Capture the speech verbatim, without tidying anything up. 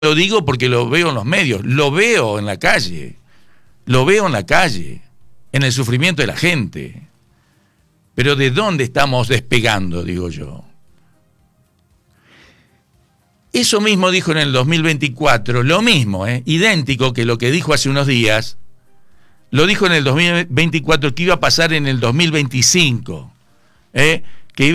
lo digo porque lo veo en los medios, lo veo en la calle, lo veo en la calle, en el sufrimiento de la gente. Pero ¿de dónde estamos despegando, digo yo? Eso mismo dijo en el dos mil veinticuatro, lo mismo, ¿eh? idéntico que lo que dijo hace unos días, lo dijo en el dos mil veinticuatro que iba a pasar en el dos mil veinticinco. ¿eh?